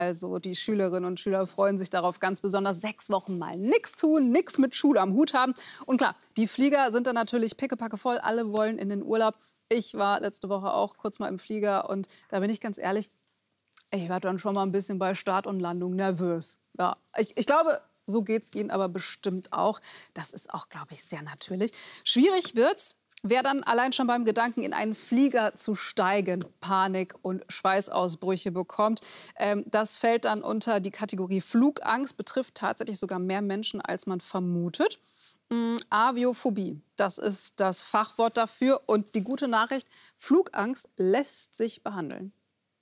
Also die Schülerinnen und Schüler freuen sich darauf ganz besonders. 6 Wochen mal nichts tun, nichts mit Schule am Hut haben. Und klar, die Flieger sind dann natürlich pickepacke voll. Alle wollen in den Urlaub. Ich war letzte Woche auch kurz mal im Flieger und da bin ich ganz ehrlich, ich war dann schon mal ein bisschen bei Start und Landung nervös. Ja, ich glaube, so geht es Ihnen aber bestimmt auch. Das ist auch, glaube ich, sehr natürlich. Schwierig wird's, wer dann allein schon beim Gedanken, in einen Flieger zu steigen, Panik und Schweißausbrüche bekommt. Das fällt dann unter die Kategorie Flugangst, betrifft tatsächlich sogar mehr Menschen, als man vermutet. Aviophobie, das ist das Fachwort dafür. Und die gute Nachricht, Flugangst lässt sich behandeln.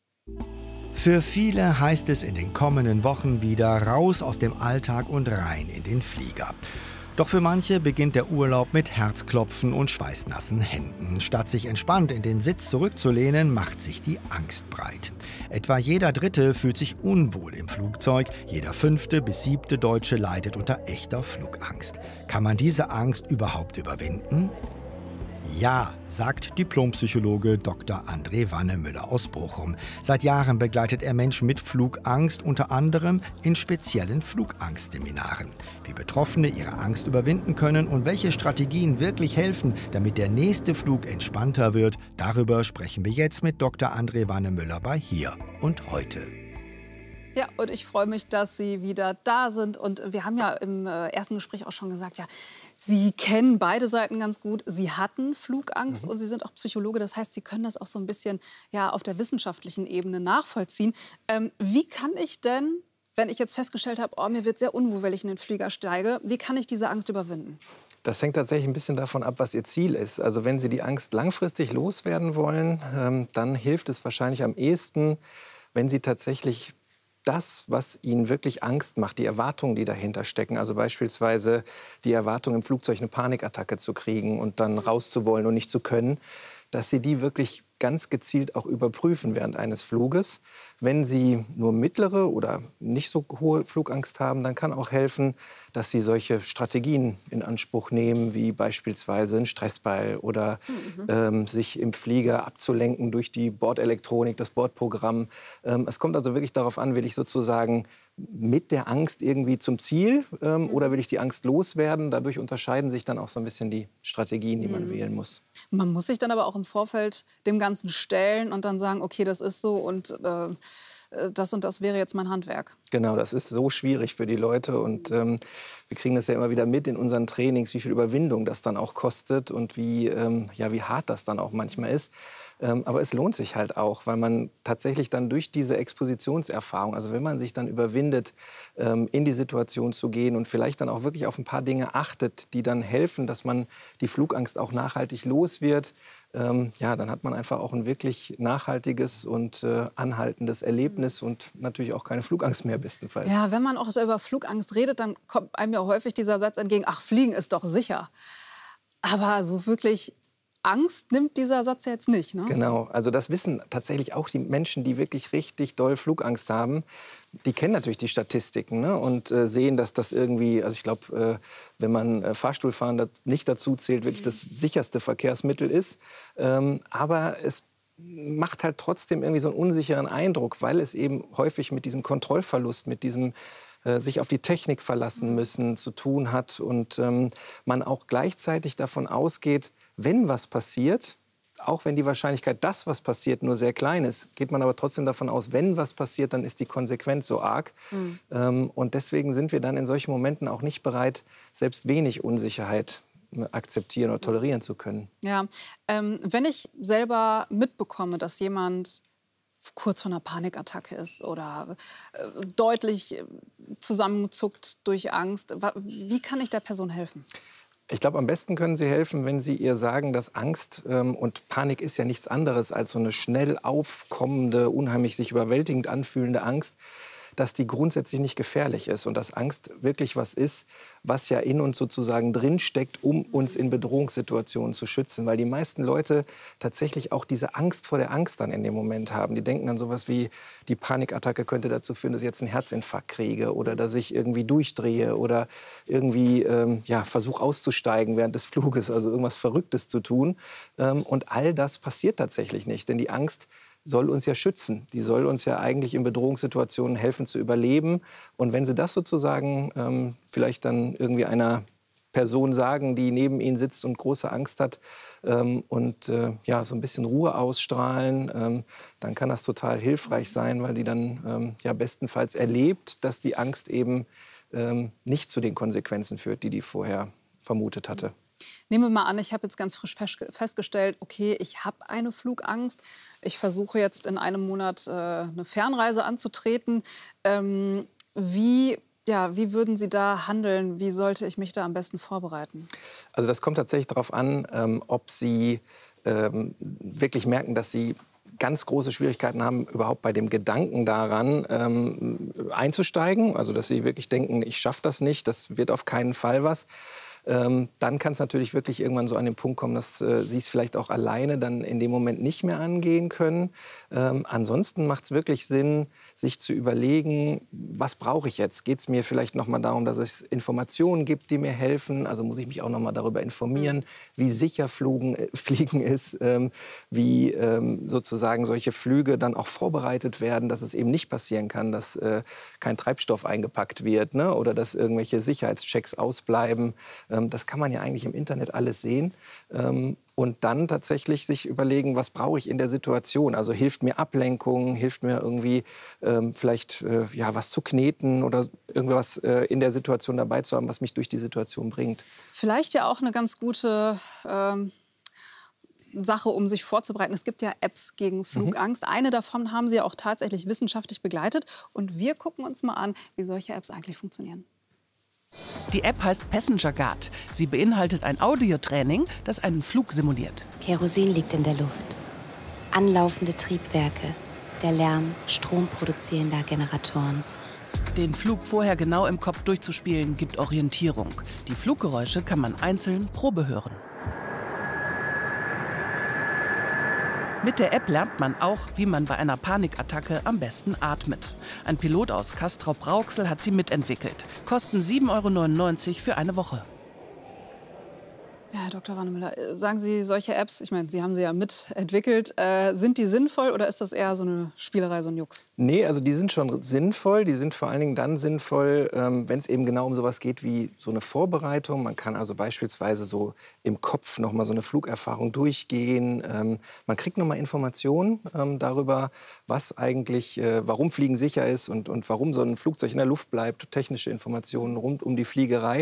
Für viele heißt es in den kommenden Wochen wieder raus aus dem Alltag und rein in den Flieger. Doch für manche beginnt der Urlaub mit Herzklopfen und schweißnassen Händen. Statt sich entspannt in den Sitz zurückzulehnen, macht sich die Angst breit. Etwa jeder Dritte fühlt sich unwohl im Flugzeug, jeder 5. bis 7. Deutsche leidet unter echter Flugangst. Kann man diese Angst überhaupt überwinden? Ja, sagt Diplompsychologe Dr. André Wannemüller aus Bochum. Seit Jahren begleitet er Menschen mit Flugangst, unter anderem in speziellen Flugangstseminaren. Wie Betroffene ihre Angst überwinden können und welche Strategien wirklich helfen, damit der nächste Flug entspannter wird, darüber sprechen wir jetzt mit Dr. André Wannemüller bei Hier und Heute. Ja, und ich freue mich, dass Sie wieder da sind. Und wir haben ja im ersten Gespräch auch schon gesagt, ja, Sie kennen beide Seiten ganz gut. Sie hatten Flugangst und Sie sind auch Psychologe. Das heißt, Sie können das auch so ein bisschen ja, auf der wissenschaftlichen Ebene nachvollziehen. Wie kann ich denn, wenn ich jetzt festgestellt habe, oh, mir wird sehr unwohl, wenn ich in den Flieger steige, wie kann ich diese Angst überwinden? Das hängt tatsächlich ein bisschen davon ab, was Ihr Ziel ist. Also wenn Sie die Angst langfristig loswerden wollen, dann hilft es wahrscheinlich am ehesten, wenn Sie tatsächlich das, was Ihnen wirklich Angst macht, die Erwartungen, die dahinter stecken, also beispielsweise die Erwartung, im Flugzeug eine Panikattacke zu kriegen und dann rauszuwollen und nicht zu können, dass Sie die wirklich ganz gezielt auch überprüfen während eines Fluges. Wenn Sie nur mittlere oder nicht so hohe Flugangst haben, dann kann auch helfen, dass Sie solche Strategien in Anspruch nehmen, wie beispielsweise ein Stressball oder sich im Flieger abzulenken durch die Bordelektronik, das Bordprogramm. Es kommt also wirklich darauf an, will ich sozusagen mit der Angst irgendwie zum Ziel oder will ich die Angst loswerden? Dadurch unterscheiden sich dann auch so ein bisschen die Strategien, die man wählen muss. Man muss sich dann aber auch im Vorfeld dem Ganzen stellen und dann sagen, okay, das ist so und das wäre jetzt mein Handwerk. Genau, das ist so schwierig für die Leute und wir kriegen das ja immer wieder mit in unseren Trainings, wie viel Überwindung das dann auch kostet und wie hart das dann auch manchmal ist. Aber es lohnt sich halt auch, weil man tatsächlich dann durch diese Expositionserfahrung, also wenn man sich dann überwindet, in die Situation zu gehen und vielleicht dann auch wirklich auf ein paar Dinge achtet, die dann helfen, dass man die Flugangst auch nachhaltig los wird, dann hat man einfach auch ein wirklich nachhaltiges und anhaltendes Erlebnis und natürlich auch keine Flugangst mehr bestenfalls. Ja, wenn man auch über Flugangst redet, dann kommt einem ja häufig dieser Satz entgegen, ach, Fliegen ist doch sicher. Aber so wirklich Angst nimmt dieser Satz ja jetzt nicht, ne? Genau, also das wissen tatsächlich auch die Menschen, die wirklich richtig doll Flugangst haben. Die kennen natürlich die Statistiken, ne? Und sehen, dass das irgendwie, also ich glaube, wenn man Fahrstuhlfahren nicht dazu zählt, wirklich das sicherste Verkehrsmittel ist. Aber es macht halt trotzdem irgendwie so einen unsicheren Eindruck, weil es eben häufig mit diesem Kontrollverlust, mit diesem sich auf die Technik verlassen müssen, zu tun hat. Und man auch gleichzeitig davon ausgeht, wenn was passiert, auch wenn die Wahrscheinlichkeit, dass was passiert, nur sehr klein ist, geht man aber trotzdem davon aus, wenn was passiert, dann ist die Konsequenz so arg. Und deswegen sind wir dann in solchen Momenten auch nicht bereit, selbst wenig Unsicherheit akzeptieren oder tolerieren zu können. Ja, wenn ich selber mitbekomme, dass jemand kurz vor einer Panikattacke ist oder deutlich zusammenzuckt durch Angst, wie kann ich der Person helfen? Ich glaube, am besten können Sie helfen, wenn Sie ihr sagen, dass Angst und Panik ist ja nichts anderes als so eine schnell aufkommende, unheimlich sich überwältigend anfühlende Angst, dass die grundsätzlich nicht gefährlich ist und dass Angst wirklich was ist, was ja in uns sozusagen drinsteckt, um uns in Bedrohungssituationen zu schützen. Weil die meisten Leute tatsächlich auch diese Angst vor der Angst dann in dem Moment haben. Die denken an sowas wie, die Panikattacke könnte dazu führen, dass ich jetzt einen Herzinfarkt kriege oder dass ich irgendwie durchdrehe oder irgendwie versuche auszusteigen während des Fluges, also irgendwas Verrücktes zu tun. Und all das passiert tatsächlich nicht, denn die Angst soll uns ja schützen. Die soll uns ja eigentlich in Bedrohungssituationen helfen zu überleben. Und wenn sie das sozusagen vielleicht dann irgendwie einer Person sagen, die neben ihnen sitzt und große Angst hat ja, so ein bisschen Ruhe ausstrahlen, dann kann das total hilfreich sein, weil die dann ja bestenfalls erlebt, dass die Angst eben nicht zu den Konsequenzen führt, die vorher vermutet hatte. Nehmen wir mal an, ich habe jetzt ganz frisch festgestellt, okay, ich habe eine Flugangst. Ich versuche jetzt in einem Monat eine Fernreise anzutreten. Wie würden Sie da handeln? Wie sollte ich mich da am besten vorbereiten? Also das kommt tatsächlich darauf an, ob Sie wirklich merken, dass Sie ganz große Schwierigkeiten haben, überhaupt bei dem Gedanken daran einzusteigen. Also dass Sie wirklich denken, ich schaffe das nicht, das wird auf keinen Fall was. Dann kann es natürlich wirklich irgendwann so an den Punkt kommen, dass Sie es vielleicht auch alleine dann in dem Moment nicht mehr angehen können. Ansonsten macht es wirklich Sinn, sich zu überlegen, was brauche ich jetzt? Geht es mir vielleicht noch mal darum, dass es Informationen gibt, die mir helfen? Also muss ich mich auch noch mal darüber informieren, wie sicher Fliegen ist, wie sozusagen solche Flüge dann auch vorbereitet werden, dass es eben nicht passieren kann, dass kein Treibstoff eingepackt wird, ne? Oder dass irgendwelche Sicherheitschecks ausbleiben. Das kann man ja eigentlich im Internet alles sehen. Und dann tatsächlich sich überlegen, was brauche ich in der Situation? Also hilft mir Ablenkung, hilft mir irgendwie vielleicht ja, was zu kneten oder irgendwas in der Situation dabei zu haben, was mich durch die Situation bringt. Vielleicht ja auch eine ganz gute Sache, um sich vorzubereiten. Es gibt ja Apps gegen Flugangst. Eine davon haben Sie ja auch tatsächlich wissenschaftlich begleitet. Und wir gucken uns mal an, wie solche Apps eigentlich funktionieren. Die App heißt Passenger Guard. Sie beinhaltet ein Audiotraining, das einen Flug simuliert. Kerosin liegt in der Luft. Anlaufende Triebwerke. Der Lärm stromproduzierender Generatoren. Den Flug vorher genau im Kopf durchzuspielen, gibt Orientierung. Die Fluggeräusche kann man einzeln Probe hören. Mit der App lernt man auch, wie man bei einer Panikattacke am besten atmet. Ein Pilot aus Castrop-Rauxel hat sie mitentwickelt. Kosten 7,99 € für eine Woche. Ja, Herr Dr. Rannemüller, sagen Sie, solche Apps, ich meine, Sie haben sie ja mitentwickelt, sind die sinnvoll oder ist das eher so eine Spielerei, so ein Jux? Nee, also die sind schon sinnvoll. Die sind vor allen Dingen dann sinnvoll, wenn es eben genau um sowas geht wie so eine Vorbereitung. Man kann also beispielsweise so im Kopf noch mal so eine Flugerfahrung durchgehen. Man kriegt noch mal Informationen darüber, was eigentlich, warum Fliegen sicher ist und warum so ein Flugzeug in der Luft bleibt. Technische Informationen rund um die Fliegerei.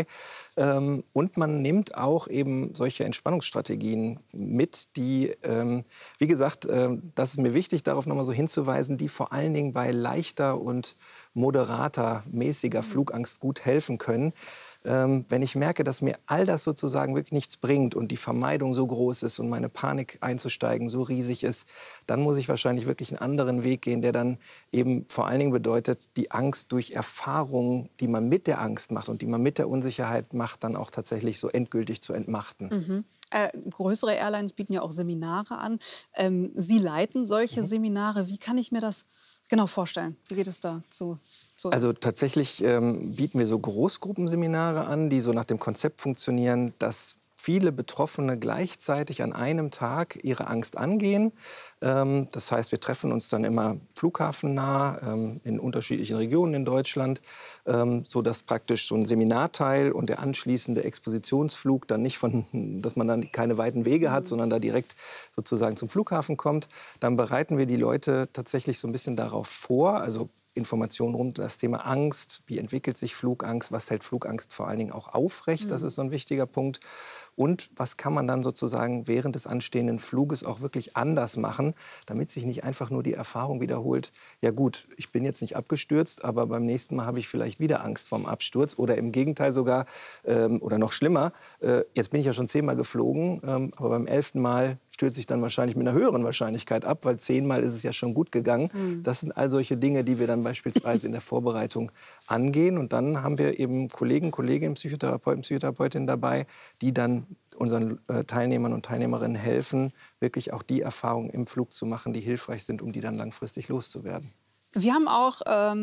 Und man nimmt auch eben solche Entspannungsstrategien mit, die, wie gesagt, das ist mir wichtig, darauf noch mal so hinzuweisen, die vor allen Dingen bei leichter und moderater, mäßiger Flugangst gut helfen können. Wenn ich merke, dass mir all das sozusagen wirklich nichts bringt und die Vermeidung so groß ist und meine Panik einzusteigen so riesig ist, dann muss ich wahrscheinlich wirklich einen anderen Weg gehen, der dann eben vor allen Dingen bedeutet, die Angst durch Erfahrungen, die man mit der Angst macht und die man mit der Unsicherheit macht, dann auch tatsächlich so endgültig zu entmachten. Größere Airlines bieten ja auch Seminare an. Sie leiten solche Seminare. Wie kann ich mir das genau vorstellen? Wie geht es da so? Also tatsächlich bieten wir so Großgruppenseminare an, die so nach dem Konzept funktionieren, dass viele Betroffene gleichzeitig an einem Tag ihre Angst angehen. Das heißt, wir treffen uns dann immer flughafennah in unterschiedlichen Regionen in Deutschland, sodass praktisch so ein Seminarteil und der anschließende Expositionsflug dann nicht dass man dann keine weiten Wege hat, sondern da direkt sozusagen zum Flughafen kommt. Dann bereiten wir die Leute tatsächlich so ein bisschen darauf vor, also Informationen rund um das Thema Angst, wie entwickelt sich Flugangst, was hält Flugangst vor allen Dingen auch aufrecht, das ist so ein wichtiger Punkt. Und was kann man dann sozusagen während des anstehenden Fluges auch wirklich anders machen, damit sich nicht einfach nur die Erfahrung wiederholt, ja gut, ich bin jetzt nicht abgestürzt, aber beim nächsten Mal habe ich vielleicht wieder Angst vorm Absturz oder im Gegenteil sogar, oder noch schlimmer, jetzt bin ich ja schon 10-mal geflogen, aber beim 11. Mal stürze ich dann wahrscheinlich mit einer höheren Wahrscheinlichkeit ab, weil 10-mal ist es ja schon gut gegangen. Das sind all solche Dinge, die wir dann beispielsweise in der Vorbereitung angehen. Und dann haben wir eben Kolleginnen, Psychotherapeuten, Psychotherapeutinnen dabei, die dann unseren Teilnehmern und Teilnehmerinnen helfen, wirklich auch die Erfahrungen im Flug zu machen, die hilfreich sind, um die dann langfristig loszuwerden. Wir haben auch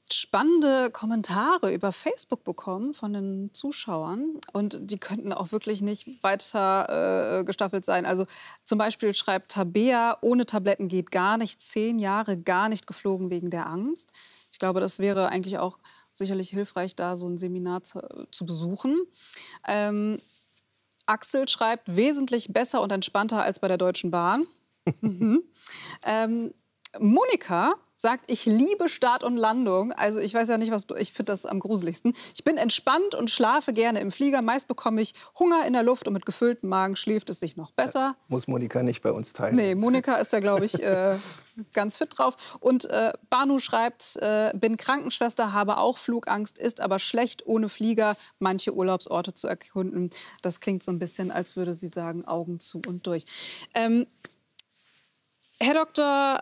spannende Kommentare über Facebook bekommen von den Zuschauern. Und die könnten auch wirklich nicht weiter gestaffelt sein. Also zum Beispiel schreibt Tabea, ohne Tabletten geht gar nicht, 10 Jahre gar nicht geflogen wegen der Angst. Ich glaube, das wäre eigentlich auch sicherlich hilfreich, da so ein Seminar zu besuchen. Axel schreibt, wesentlich besser und entspannter als bei der Deutschen Bahn. Monika sagt, ich liebe Start und Landung. Also ich weiß ja nicht, ich finde das am gruseligsten. Ich bin entspannt und schlafe gerne im Flieger. Meist bekomme ich Hunger in der Luft und mit gefülltem Magen schläft es sich noch besser. Muss Monika nicht bei uns teilnehmen. Nee, Monika ist da, glaube ich, ganz fit drauf. Und Banu schreibt, bin Krankenschwester, habe auch Flugangst, ist aber schlecht ohne Flieger manche Urlaubsorte zu erkunden. Das klingt so ein bisschen, als würde sie sagen, Augen zu und durch. Herr Doktor,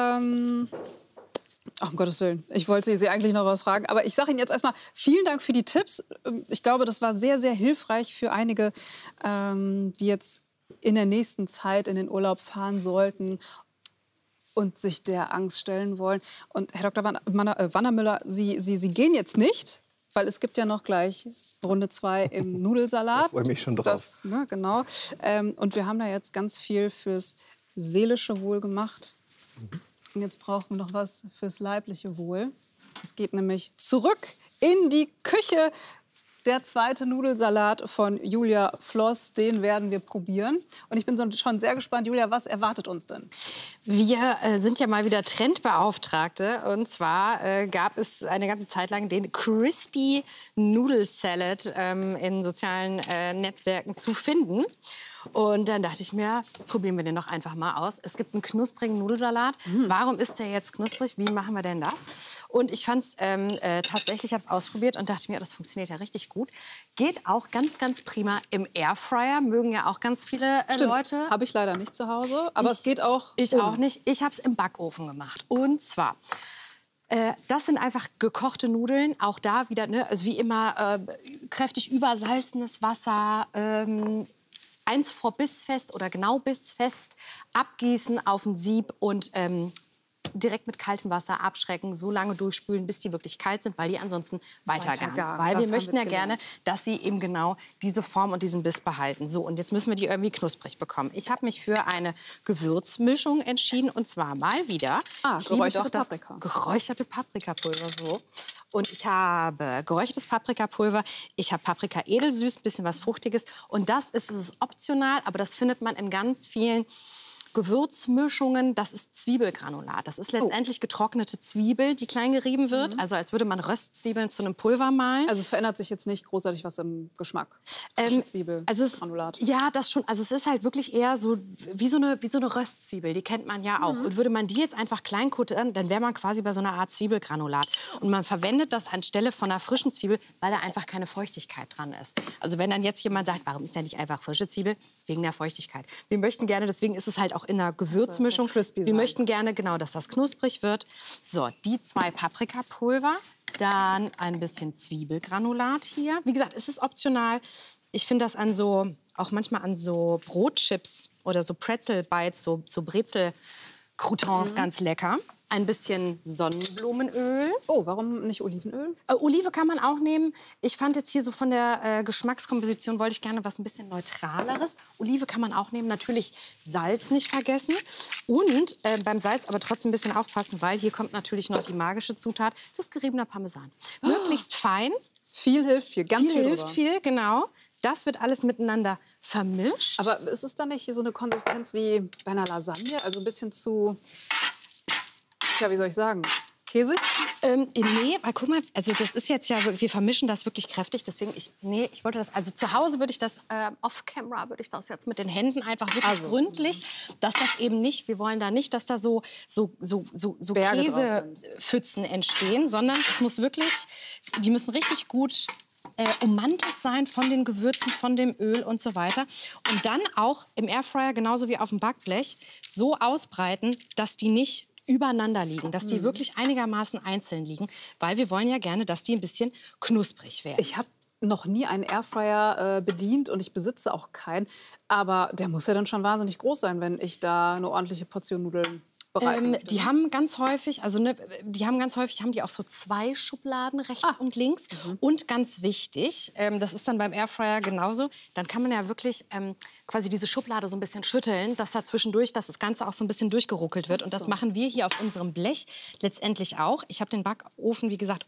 um Gottes Willen, ich wollte Sie eigentlich noch was fragen, aber ich sage Ihnen jetzt erstmal vielen Dank für die Tipps. Ich glaube, das war sehr, sehr hilfreich für einige, die jetzt in der nächsten Zeit in den Urlaub fahren sollten und sich der Angst stellen wollen. Und Herr Dr. Wannermüller, Sie gehen jetzt nicht, weil es gibt ja noch gleich Runde 2 im Nudelsalat. Ich freue mich schon drauf. Das, ne, genau. Und wir haben da jetzt ganz viel fürs seelische Wohl gemacht. Und jetzt brauchen wir noch was fürs leibliche Wohl. Es geht nämlich zurück in die Küche. Der zweite Nudelsalat von Julia Floss, den werden wir probieren. Und ich bin schon sehr gespannt. Julia, was erwartet uns denn? Wir sind ja mal wieder Trendbeauftragte. Und zwar gab es eine ganze Zeit lang den Crispy Nudelsalad in sozialen Netzwerken zu finden. Und dann dachte ich mir, probieren wir den doch einfach mal aus. Es gibt einen knusprigen Nudelsalat. Warum ist der jetzt knusprig? Wie machen wir denn das? Und ich fand es tatsächlich, ich habe es ausprobiert und dachte mir, das funktioniert ja richtig gut. Geht auch ganz, ganz prima im Airfryer. Mögen ja auch ganz viele Leute. Habe ich leider nicht zu Hause, aber es geht auch. Ich auch nicht. Ich habe es im Backofen gemacht. Und zwar das sind einfach gekochte Nudeln. Auch da wieder, ne, also wie immer, kräftig übersalzenes Wasser, 1 vor bissfest oder genau bissfest, abgießen auf ein Sieb und direkt mit kaltem Wasser abschrecken, so lange durchspülen, bis die wirklich kalt sind, weil die ansonsten weitergaren. Weil wir möchten ja gerne, dass sie eben genau diese Form und diesen Biss behalten. So, und jetzt müssen wir die irgendwie knusprig bekommen. Ich habe mich für eine Gewürzmischung entschieden und zwar mal wieder geräucherte Paprika. Geräucherte Paprikapulver, so. Und ich habe geräuchertes Paprikapulver, ich habe Paprika edelsüß, ein bisschen was Fruchtiges. Und das ist optional, aber das findet man in ganz vielen Gewürzmischungen. Das ist Zwiebelgranulat. Das ist letztendlich getrocknete Zwiebel, die klein gerieben wird. Also als würde man Röstzwiebeln zu einem Pulver mahlen. Also es verändert sich jetzt nicht großartig was im Geschmack. Zwiebelgranulat. Ja, das schon. Also es ist halt wirklich eher so wie so eine Röstzwiebel. Die kennt man ja auch. Und würde man die jetzt einfach klein kuttern, dann wäre man quasi bei so einer Art Zwiebelgranulat. Und man verwendet das anstelle von einer frischen Zwiebel, weil da einfach keine Feuchtigkeit dran ist. Also wenn dann jetzt jemand sagt, warum ist denn nicht einfach frische Zwiebel? Wegen der Feuchtigkeit. Wir möchten gerne, deswegen ist es halt auch in einer Gewürzmischung. Wir möchten gerne, genau, dass das knusprig wird. So, die 2 Paprikapulver, dann ein bisschen Zwiebelgranulat hier. Wie gesagt, es ist optional. Ich finde das auch manchmal an so Brotchips oder so Pretzel-Bites, so Brezel-Croutons ganz lecker. Ein bisschen Sonnenblumenöl. Oh, warum nicht Olivenöl? Olive kann man auch nehmen. Ich fand jetzt hier so von der Geschmackskomposition, wollte ich gerne was ein bisschen Neutraleres. Olive kann man auch nehmen. Natürlich Salz nicht vergessen. Und beim Salz aber trotzdem ein bisschen aufpassen, weil hier kommt natürlich noch die magische Zutat, das geriebener Parmesan. Möglichst fein. Viel hilft viel, ganz viel hilft viel, genau. Das wird alles miteinander vermischt. Aber ist es dann nicht so eine Konsistenz wie bei einer Lasagne? Also ein bisschen zu... Ja, wie soll ich sagen? Käsig? Nee, aber guck mal, also das ist jetzt ja, wir vermischen das wirklich kräftig, deswegen ich wollte das, also zu Hause würde ich das, off-camera würde ich das jetzt mit den Händen einfach wirklich gründlich, dass das eben nicht, wir wollen da nicht, dass da so Käsepfützen entstehen, sondern es muss wirklich, die müssen richtig gut ummantelt sein von den Gewürzen, von dem Öl und so weiter. Und dann auch im Airfryer, genauso wie auf dem Backblech, so ausbreiten, dass die nicht übereinander liegen, dass die wirklich einigermaßen einzeln liegen, weil wir wollen ja gerne, dass die ein bisschen knusprig werden. Ich habe noch nie einen Airfryer bedient und ich besitze auch keinen, aber der muss ja dann schon wahnsinnig groß sein, wenn ich da eine ordentliche Portion Nudeln bereiten? Die haben ganz häufig, haben die auch so 2 Schubladen rechts und links. Und ganz wichtig, das ist dann beim Airfryer genauso, dann kann man ja wirklich quasi diese Schublade so ein bisschen schütteln, dass da zwischendurch, dass das Ganze auch so ein bisschen durchgeruckelt wird. Und das machen wir hier auf unserem Blech letztendlich auch. Ich habe den Backofen, wie gesagt,